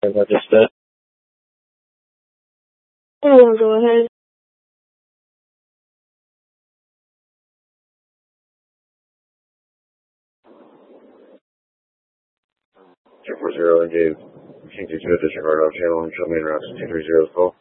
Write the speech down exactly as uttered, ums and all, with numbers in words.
And I just said, oh, go ahead. two four zero, engage. King two two, disregard all channel and show me in route two three zero call.